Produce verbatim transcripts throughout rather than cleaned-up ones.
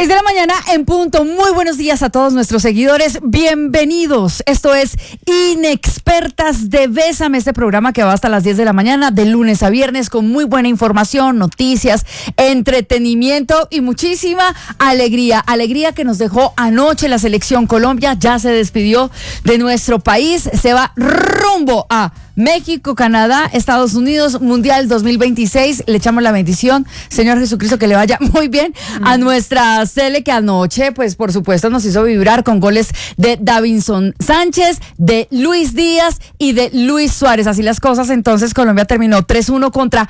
seis de la mañana en punto. Muy buenos días a todos nuestros seguidores. Bienvenidos. Esto es Inexpertas de Bésame, este programa que va hasta las diez de la mañana, de lunes a viernes, con muy buena información, noticias, entretenimiento y muchísima alegría. Alegría que nos dejó anoche la selección Colombia. Ya se despidió de nuestro país. Se va rumbo a México, Canadá, Estados Unidos, Mundial dos mil veintiséis. Le echamos la bendición, Señor Jesucristo, que le vaya muy bien mm. a nuestra Cele, que anoche, pues por supuesto, nos hizo vibrar con goles de Davinson Sánchez, de Luis Díaz y de Luis Suárez. Así las cosas, entonces Colombia terminó tres uno contra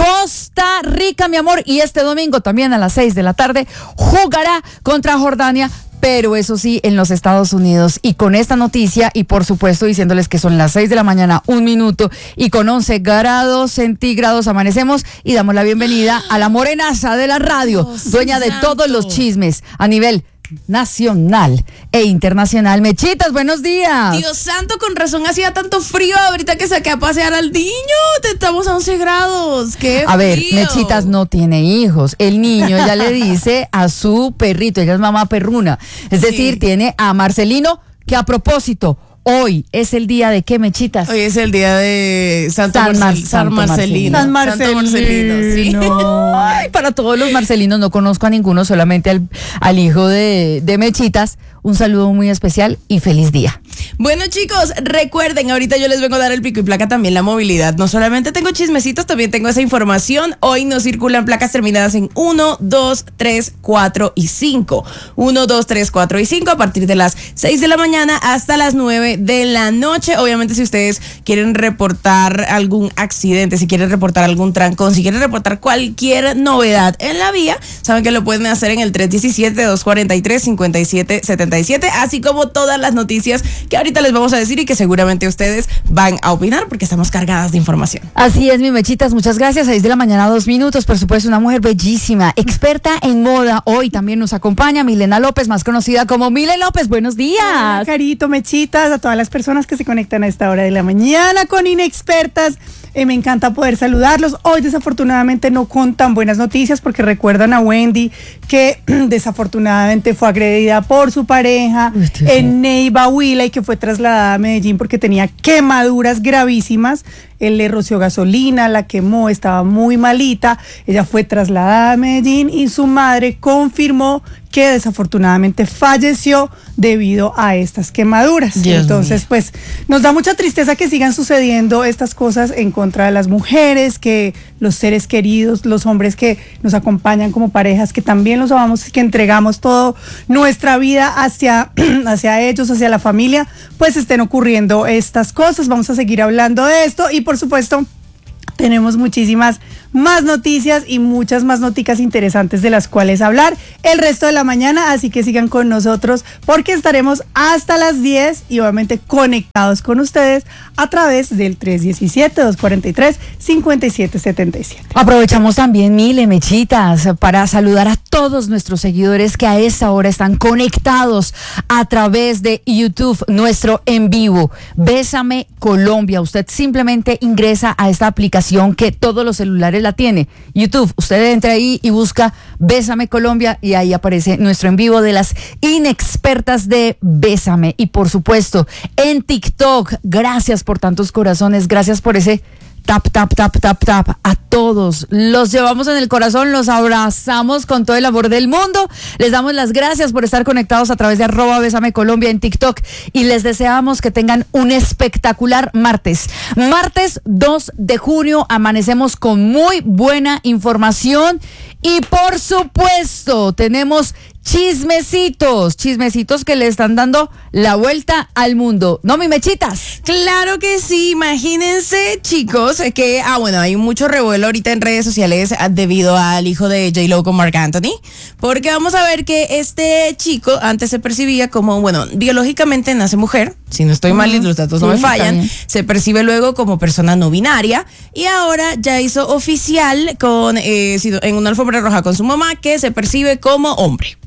Costa Rica, mi amor, y este domingo también a las seis de la tarde jugará contra Jordania, pero eso sí, en los Estados Unidos. Y con esta noticia, y por supuesto diciéndoles que son las seis de la mañana, un minuto, y con once grados centígrados amanecemos, y damos la bienvenida a la morenaza de la radio, Dios dueña de santo. Todos los chismes a nivel nacional e internacional. Mechitas, buenos días. Dios santo, con razón hacía tanto frío ahorita que saqué a pasear al niño. Estamos a once grados. Qué a ver, frío. Mechitas no tiene hijos. El niño ya le dice a su perrito, ella es mamá perruna. Es sí. decir, tiene a Marcelino, que a propósito, hoy es el día de ¿qué, Mechitas? Hoy es el día de Santo San, Marcel, Mar- San Marcelino. San Marcelino. Santo Marcelino, sí. Ay, para todos los marcelinos, no conozco a ninguno, solamente al, al hijo de, de Mechitas. Un saludo muy especial y feliz día. Bueno, chicos, recuerden, ahorita yo les vengo a dar el pico y placa, también la movilidad. No solamente tengo chismecitos, también tengo esa información. Hoy nos circulan placas terminadas en uno, dos, tres, cuatro y cinco. uno, dos, tres, cuatro y cinco a partir de las seis de la mañana hasta las nueve de la noche. Obviamente, si ustedes quieren reportar algún accidente, si quieren reportar algún trancón, si quieren reportar cualquier novedad en la vía, saben que lo pueden hacer en el tres uno siete, dos cuatro tres, cinco siete siete siete, así como todas las noticias que ahorita les vamos a decir y que seguramente ustedes van a opinar porque estamos cargadas de información. Así es, mi Mechitas, muchas gracias. seis de la mañana, dos minutos. Por supuesto, una mujer bellísima, experta en moda. Hoy también nos acompaña Milena López, más conocida como Mile López. Buenos días. Hola, Carito, Mechitas, a todas las personas que se conectan a esta hora de la mañana con Inexpertas. Eh, me encanta poder saludarlos. Hoy desafortunadamente no con tan buenas noticias, porque recuerdan a Wendy que desafortunadamente fue agredida por su pareja Uy, en Neiva, Huila, y que fue trasladada a Medellín porque tenía quemaduras gravísimas. Él le roció gasolina, la quemó, estaba muy malita. Ella fue trasladada a Medellín y su madre confirmó que desafortunadamente falleció debido a estas quemaduras. Dios Entonces, mío. pues, nos da mucha tristeza que sigan sucediendo estas cosas en contra de las mujeres, que los seres queridos, los hombres que nos acompañan como parejas, que también los amamos, que entregamos toda nuestra vida hacia, hacia ellos, hacia la familia, pues estén ocurriendo estas cosas. Vamos a seguir hablando de esto y, por supuesto, tenemos muchísimas más noticias y muchas más noticias interesantes de las cuales hablar el resto de la mañana, así que sigan con nosotros porque estaremos hasta las diez y obviamente conectados con ustedes a través del tres uno siete, dos cuatro tres, cinco siete siete siete. Aprovechamos también, Mile, Mechitas, para saludar a todos nuestros seguidores que a esta hora están conectados a través de YouTube, nuestro en vivo, Bésame Colombia. Usted simplemente ingresa a esta aplicación que todos los celulares la tiene, YouTube. Usted entra ahí y busca Bésame Colombia y ahí aparece nuestro en vivo de las Inexpertas de Bésame. Y por supuesto, en TikTok, gracias por tantos corazones, gracias por ese tap, tap, tap, tap, tap. A todos los llevamos en el corazón, los abrazamos con todo el amor del mundo. Les damos las gracias por estar conectados a través de arroba Bésame Colombia en TikTok y les deseamos que tengan un espectacular martes. Martes dos de junio, amanecemos con muy buena información y por supuesto tenemos chismecitos, chismecitos que le están dando la vuelta al mundo. ¿No, mi Mechitas? Claro que sí. Imagínense, chicos, que, ah, bueno, hay mucho revuelo ahorita en redes sociales debido al hijo de J-Lo con Marc Anthony, porque vamos a ver que este chico antes se percibía como, bueno, biológicamente nace mujer, si no estoy mal y los datos sí, no me fallan, se percibe luego como persona no binaria y ahora ya hizo oficial con eh, en una alfombra roja con su mamá que se percibe como hombre.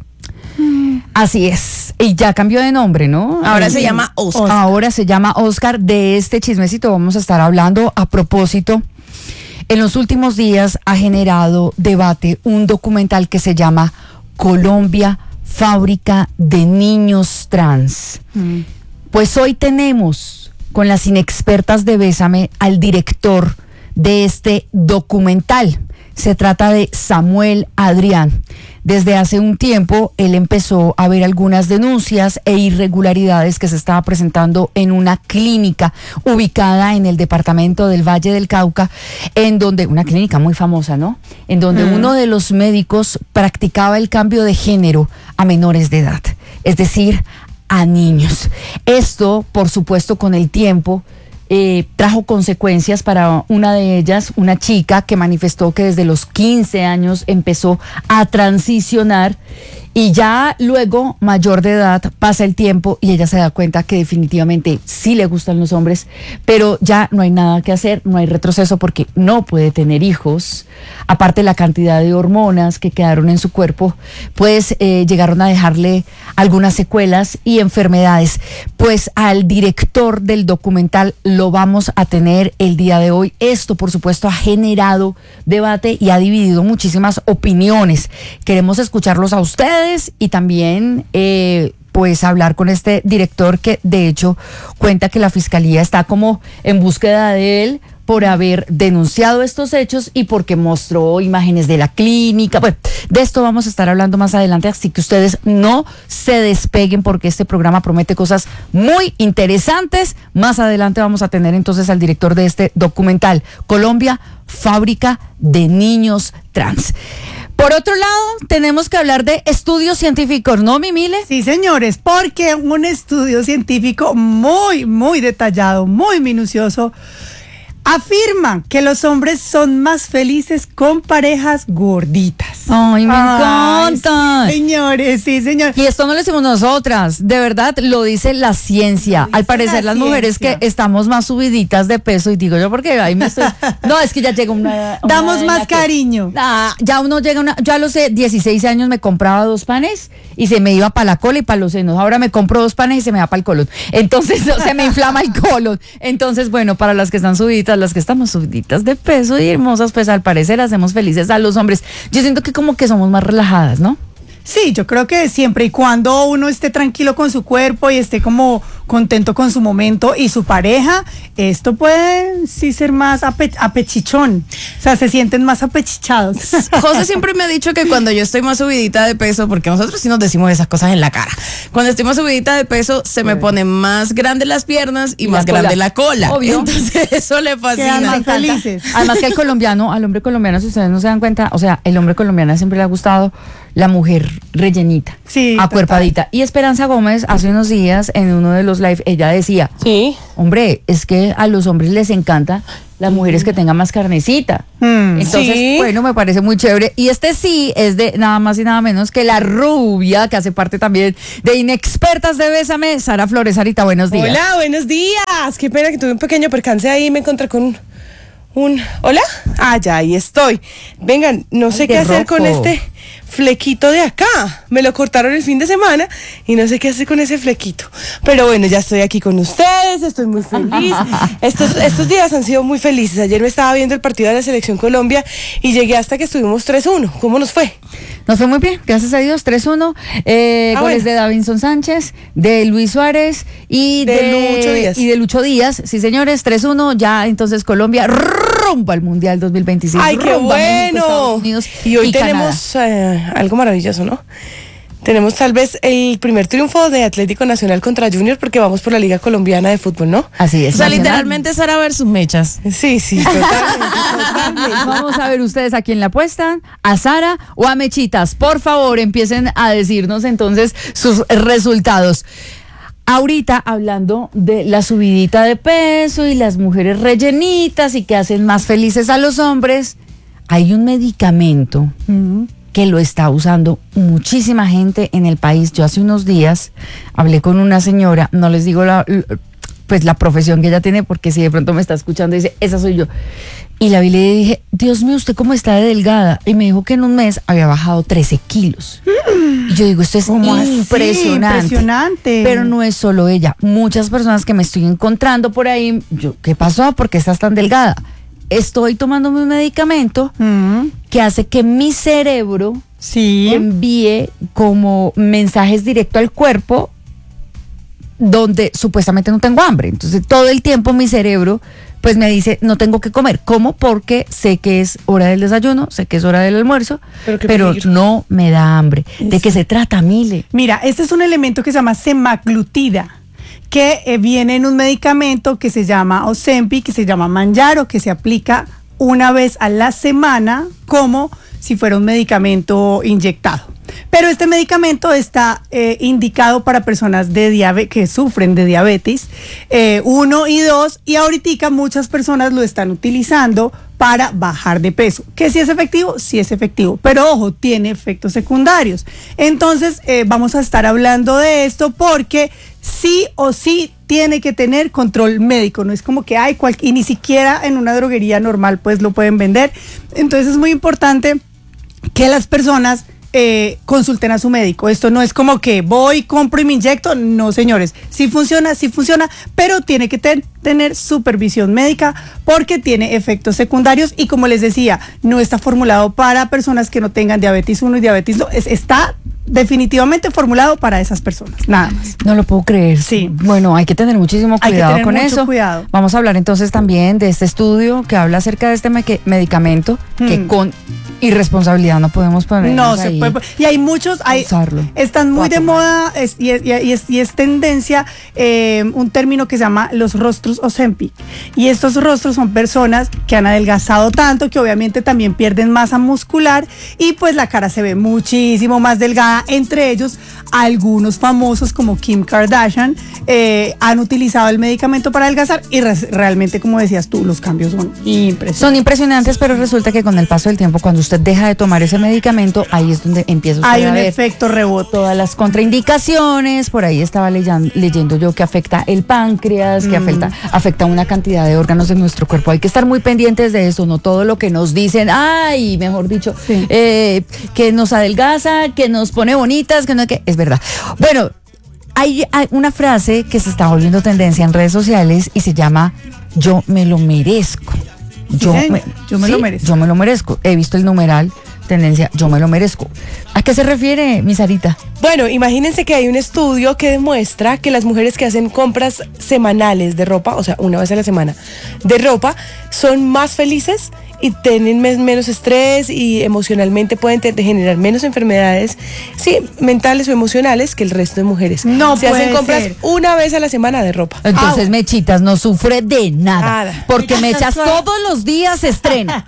Así es, y ya cambió de nombre, ¿no? Ahora eh, se llama Oscar. Ahora se llama Oscar. De este chismecito vamos a estar hablando. A propósito, en los últimos días ha generado debate un documental que se llama Colombia, fábrica de niños trans. Mm. Pues hoy tenemos con las inexpertas de Bésame al director de este documental. Se trata de Samuel Adrián. Desde hace un tiempo él empezó a ver algunas denuncias e irregularidades que se estaba presentando en una clínica ubicada en el departamento del Valle del Cauca, en donde, una clínica muy famosa, ¿no? En donde mm. uno de los médicos practicaba el cambio de género a menores de edad, es decir, a niños. Esto, por supuesto, con el tiempo Eh, trajo consecuencias para una de ellas, una chica que manifestó que desde los quince años empezó a transicionar y ya luego, mayor de edad, pasa el tiempo y ella se da cuenta que definitivamente sí le gustan los hombres, pero ya no hay nada que hacer, no hay retroceso porque no puede tener hijos. Aparte, la cantidad de hormonas que quedaron en su cuerpo, pues eh, llegaron a dejarle algunas secuelas y enfermedades. Pues al director del documental lo vamos a tener el día de hoy. Esto, por supuesto, ha generado debate y ha dividido muchísimas opiniones. Queremos escucharlos a ustedes y también eh, pues hablar con este director que de hecho cuenta que la fiscalía está como en búsqueda de él por haber denunciado estos hechos y porque mostró imágenes de la clínica. Bueno, de esto vamos a estar hablando más adelante, así que ustedes no se despeguen porque este programa promete cosas muy interesantes. Más adelante vamos a tener entonces al director de este documental, Colombia, fábrica de niños trans. Por otro lado, tenemos que hablar de estudios científicos, ¿no, Mimile? Sí, señores, porque un estudio científico muy, muy detallado, muy minucioso, afirma que los hombres son más felices con parejas gorditas. Ay, me Ay, encanta. Sí, señores, sí, señor. Y esto no lo decimos nosotras, de verdad lo dice la ciencia. Dice Al parecer las ciencia. Mujeres que estamos más subiditas de peso, y digo yo porque ahí me estoy... No, es que ya llega una... una Damos más cariño. Que, ah, ya uno llega una... Yo a los dieciséis años me compraba dos panes y se me iba para la cola y para los senos. Ahora me compro dos panes y se me va para el colon. Entonces se me inflama el colon. Entonces, bueno, para las que están subiditas, las que estamos subiditas de peso y hermosas, pues al parecer hacemos felices a los hombres. Yo siento que como que somos más relajadas, ¿no? Sí, yo creo que siempre y cuando uno esté tranquilo con su cuerpo y esté como contento con su momento y su pareja, esto puede sí ser más ape apechichón. O sea, se sienten más apechichados. José siempre me ha dicho que cuando yo estoy más subidita de peso, porque nosotros sí nos decimos esas cosas en la cara, cuando estoy más subidita de peso se me ponen más grandes las piernas y, y más grande la cola. Obvio. Entonces eso le fascina. Quedan más felices. Además que el colombiano, al hombre colombiano, si ustedes no se dan cuenta, o sea, el hombre colombiano siempre le ha gustado la mujer rellenita, sí, acuerpadita. Total. Y Esperanza Gómez hace unos días en uno de los live, ella decía, sí, hombre, es que a los hombres les encanta las mujeres que tengan más carnecita. Mm, Entonces, sí. bueno, me parece muy chévere. Y este sí es de nada más y nada menos que la rubia, que hace parte también de Inexpertas de Bésame, Sara Flores. Sarita, buenos días. Hola, buenos días. Qué pena que tuve un pequeño percance ahí y me encontré con un... un... ¿Hola? Ah, ya, ahí estoy. Vengan, no Ay, sé qué hacer rojo. Con este flequito de acá. Me lo cortaron el fin de semana y no sé qué hacer con ese flequito. Pero bueno, ya estoy aquí con ustedes, estoy muy feliz. Estos, estos días han sido muy felices. Ayer me estaba viendo el partido de la Selección Colombia y llegué hasta que estuvimos tres uno. ¿Cómo nos fue? Nos fue muy bien, gracias a Dios, tres uno. Eh, ah, goles bueno. de Davinson Sánchez, de Luis Suárez y de, de Lucho Díaz. Y de Lucho Díaz. Sí, señores, tres uno. Ya entonces Colombia rumba al Mundial dos mil veintiséis. ¡Ay, qué bueno! México, Estados Unidos y hoy y tenemos eh, algo maravilloso, ¿no? Tenemos tal vez el primer triunfo de Atlético Nacional contra Junior porque vamos por la Liga Colombiana de Fútbol, ¿no? Así es. O sea, literalmente Sara versus Mechas. Sí, sí, totalmente, totalmente. Vamos a ver ustedes a quién le apuestan, a Sara o a Mechitas. Por favor, empiecen a decirnos entonces sus resultados. Ahorita hablando de la subidita de peso y las mujeres rellenitas y que hacen más felices a los hombres, hay un medicamento mm. que lo está usando muchísima gente en el país. Yo hace unos días hablé con una señora, no les digo la, pues la profesión que ella tiene, porque si de pronto me está escuchando dice, esa soy yo. Y la vi y le dije, Dios mío, ¿usted cómo está de delgada? Y me dijo que en un mes había bajado trece kilos. Y yo digo, esto es impresionante. impresionante. Pero no es solo ella. Muchas personas que me estoy encontrando por ahí, yo, ¿qué pasó? ¿Por qué estás tan delgada? Estoy tomándome un medicamento mm. que hace que mi cerebro Sí. envíe como mensajes directo al cuerpo donde supuestamente no tengo hambre. Entonces todo el tiempo mi cerebro pues me dice no tengo que comer. ¿Cómo? Porque sé que es hora del desayuno, sé que es hora del almuerzo, Pero, pero no me da hambre. ¿De Eso. qué se trata, Mile? Mira, este es un elemento que se llama semaglutida, que eh, viene en un medicamento que se llama Ozempic, que se llama Manjaro, que se aplica una vez a la semana como si fuera un medicamento inyectado. Pero este medicamento está eh, indicado para personas de diabetes que sufren de diabetes eh, uno y dos, y ahorita muchas personas lo están utilizando para bajar de peso. ¿Que si es efectivo? Sí es efectivo, pero ojo, tiene efectos secundarios. Entonces eh, vamos a estar hablando de esto porque sí o sí tiene que tener control médico. No es como que hay cual, y ni siquiera en una droguería normal pues lo pueden vender. Entonces es muy importante que las personas Eh, consulten a su médico. Esto no es como que voy, compro y me inyecto. No, señores, sí funciona, sí funciona, pero tiene que ten, tener supervisión médica porque tiene efectos secundarios y como les decía, no está formulado para personas que no tengan diabetes uno y diabetes dos, es, está definitivamente formulado para esas personas, nada más. No lo puedo creer. Sí. Bueno, hay que tener muchísimo Hay que cuidado tener con mucho eso. cuidado. Vamos a hablar entonces también de este estudio que habla acerca de este me- medicamento que Hmm. con irresponsabilidad no podemos poner. No se puede. Y hay muchos, hay, usarlo. están muy Voy a de tomar. moda es- y, es, y es- y es tendencia eh, un término que se llama los rostros Ozempic. Y estos rostros son personas que han adelgazado tanto que obviamente también pierden masa muscular y pues la cara se ve muchísimo más delgada. Entre ellos, algunos famosos como Kim Kardashian eh, han utilizado el medicamento para adelgazar y re- realmente, como decías tú, los cambios son impresionantes. Son impresionantes, pero resulta que con el paso del tiempo, cuando usted deja de tomar ese medicamento, ahí es donde empieza usted Hay a un ver efecto rebote. todas las contraindicaciones. Por ahí estaba leyan- leyendo yo que afecta el páncreas, que afecta, afecta una cantidad de órganos de nuestro cuerpo. Hay que estar muy pendientes de eso, no todo lo que nos dicen, ay, mejor dicho, Sí. eh, que nos adelgaza, que nos pone bonitas, que no que es verdad. Bueno, hay, hay una frase que se está volviendo tendencia en redes sociales y se llama yo me lo merezco. Yo Sí, me, yo me lo sí, merezco. Yo me lo merezco. He visto el numeral tendencia, yo me lo merezco. ¿A qué se refiere, mi Sarita? Bueno, imagínense que hay un estudio que demuestra que las mujeres que hacen compras semanales de ropa, o sea, una vez a la semana, de ropa, son más felices y tienen mes- menos estrés y emocionalmente pueden te- generar menos enfermedades, sí, mentales o emocionales que el resto de mujeres. No Se puede hacen compras ser. una vez a la semana de ropa. Entonces, Ah, Mechitas no sufre de nada. Nada. Porque Mechas todos los días se estrena.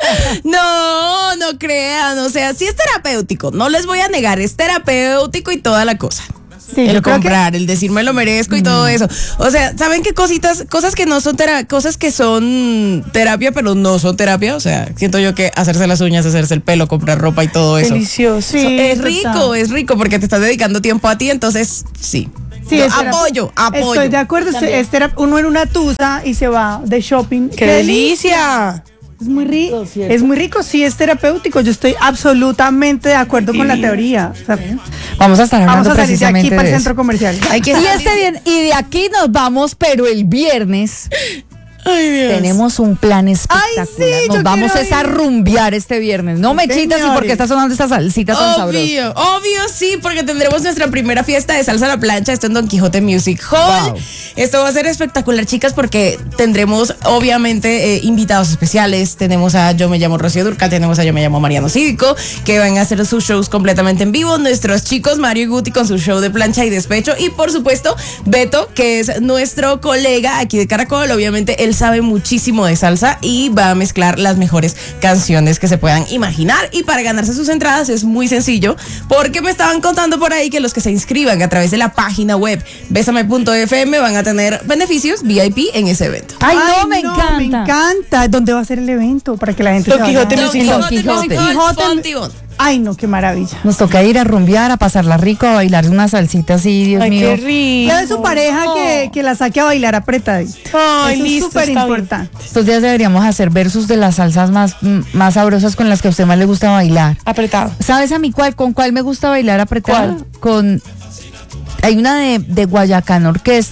No, no crean, o sea, sí es terapéutico, no les voy a negar, es terapéutico y toda la cosa. Sí, yo el creo que- comprar, el decir me lo merezco y todo eso. O sea, ¿saben qué cositas? Cosas que no son terapia, cosas que son terapia, pero no son terapia. O sea, siento yo que hacerse las uñas, hacerse el pelo, comprar ropa y todo eso. Delicioso. Sí, es total. rico, es rico porque te estás dedicando tiempo a ti, entonces sí. Sí, Yo es terapia. apoyo, apoyo. Estoy de acuerdo. estoy- es terapia. Uno en una tusa y se va de shopping. ¡Qué delicia! Es muy rico. Es muy rico, sí, es terapéutico. Yo estoy absolutamente de acuerdo con la teoría. O sea, Vamos a estar hablando vamos a salir de aquí precisamente para el de centro eso. comercial. Hay que Y, este bien, y de aquí nos vamos, pero el viernes Ay, Dios. tenemos un plan espectacular. sí, yo nos vamos quiero a a ir. rumbear este viernes. No me chitas y Señores. porque está sonando esta salsita tan sabrosa. Obvio, obvio sí, porque tendremos nuestra primera fiesta de salsa a la plancha, esto en Don Quijote Music Hall. Wow. Esto va a ser espectacular, chicas, porque tendremos obviamente eh, invitados especiales. Tenemos a Yo me llamo Rocío Durcal, tenemos a Yo me llamo Mariano Cívico, que van a hacer sus shows completamente en vivo. Nuestros chicos Mario y Guti con su show de plancha y despecho. Y por supuesto, Beto, que es nuestro colega aquí de Caracol. Obviamente, él sabe muchísimo de salsa y va a mezclar las mejores canciones que se puedan imaginar. Y para ganarse sus entradas es muy sencillo, porque me estaban contando por ahí que los que se inscriban a través de la página web besame punto f m van a tener beneficios V I P en ese evento. Ay, no, me encanta. Me encanta. ¿Dónde va a ser el evento? Para que la gente Don se Quijote vaya. Music Don Hall. Quijote. Quijote. Fontibón. Ay, no, qué maravilla. Nos toca ir a rumbear, a pasarla rico, a bailar una salsita así, Dios Ay, mío. qué rico. Ya de su pareja que, que la saque a bailar apretadita. Ay, Eso listo, es súper está bien. importante. Estos días deberíamos hacer versus de las salsas más, mm, más sabrosas con las que a usted más le gusta bailar. Apretado. ¿Sabes a mí cuál? ¿Con cuál me gusta bailar apretada? ¿Cuál? Con hay una de, de Guayacán Orquesta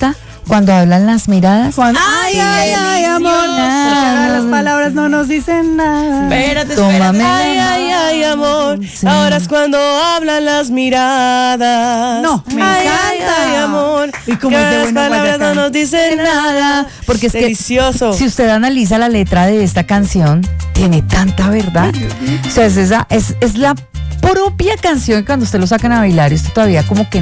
Cuando hablan las miradas. Cuando- Ay, ay, ay, amor. delicioso. Porque ahora las palabras no nos dicen nada. Espérate, Tómame. espérate. Ay, ay, ay, amor. Sí. Ahora es cuando hablan las miradas. No, me ay, encanta. Ay, ay, amor. Y como que es de las bueno palabras Guayacán. no nos dicen nada. Porque es Delicioso. que si usted analiza la letra de esta canción, tiene tanta verdad. O sea, es, esa, es, es la propia canción que cuando usted lo sacan a bailar, y usted todavía como que